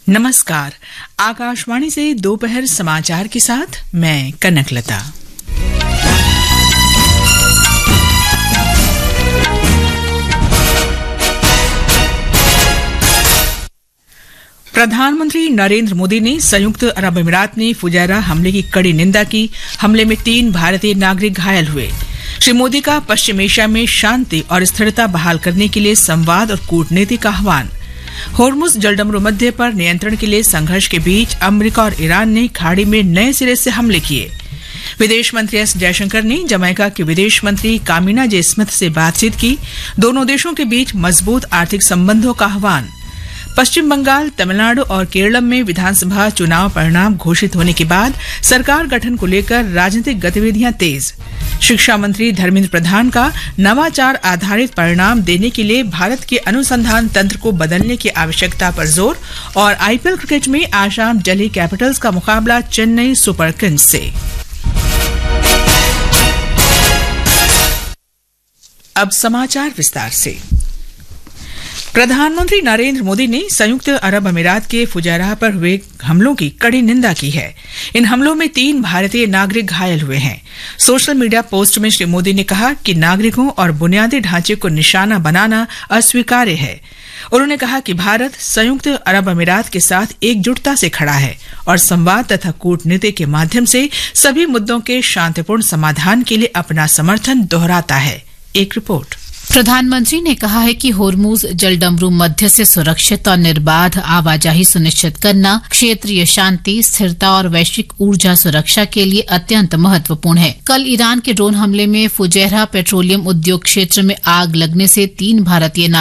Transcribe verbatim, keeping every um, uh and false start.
नमस्कार। आकाशवाणी से दोपहर समाचार के साथ मैं कनकलता। प्रधानमंत्री नरेंद्र मोदी ने संयुक्त अरब अमीरात में फुजैरा हमले की कड़ी निंदा की। हमले में तीन भारतीय नागरिक घायल हुए। श्री मोदी का पश्चिम एशिया में शांति और स्थिरता बहाल करने के लिए संवाद और कूटनीति का आह्वान। होर्मुज जलडमरू मध्य पर नियंत्रण के लिए संघर्ष के बीच अमेरिका और ईरान ने खाड़ी में नए सिरे से हमले किए। विदेश मंत्री एस जयशंकर ने जमैका के विदेश मंत्री कामिना जे स्मिथ से बातचीत की। दोनों देशों के बीच मजबूत आर्थिक संबंधों का आह्वान। पश्चिम बंगाल, तमिलनाडु और केरल में विधानसभा चुनाव परिणाम घोषित होने के बाद सरकार गठन को लेकर राजनीतिक गतिविधियां तेज। शिक्षा मंत्री धर्मेंद्र प्रधान का नवाचार आधारित परिणाम देने के लिए भारत के अनुसंधान तंत्र को बदलने की आवश्यकता पर जोर। और आईपीएल क्रिकेट में आज शाम दिल्ली कैपिटल्स का मुकाबला चेन्नई सुपर किंग्स से। अब समाचार विस्तार से। प्रधानमंत्री नरेंद्र मोदी ने संयुक्त अरब अमीरात के फुजैरा पर हुए हमलों की कड़ी निंदा की है। इन हमलों में तीन भारतीय नागरिक घायल हुए हैं। सोशल मीडिया पोस्ट में श्री मोदी ने कहा कि नागरिकों और बुनियादी ढांचे को निशाना बनाना अस्वीकार्य है। उन्होंने कहा कि भारत संयुक्त अरब अमीरात के साथ एकजुटता से खड़ा है और संवाद तथा कूटनीति के माध्यम से सभी मुद्दों के शांतिपूर्ण समाधान के लिए अपना समर्थन दोहराता है। एक रिपोर्ट। प्रधानमंत्री ने कहा है कि होर्मुज जलडमरू मध्य से सुरक्षित और निर्बाध आवाजाही सुनिश्चित करना क्षेत्रीय शांति, स्थिरता और वैश्विक ऊर्जा सुरक्षा के लिए अत्यंत महत्वपूर्ण है। कल ईरान के ड्रोन हमले में फुजैरा पेट्रोलियम उद्योग क्षेत्र में आग लगने से तीन भारतीय